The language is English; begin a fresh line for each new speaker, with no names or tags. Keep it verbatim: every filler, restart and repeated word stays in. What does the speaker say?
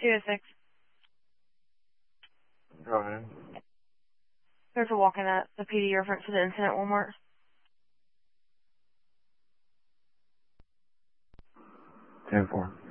two oh six.
Go ahead.
There's a walk-in at the P D reference for the incident at Walmart.
ten four.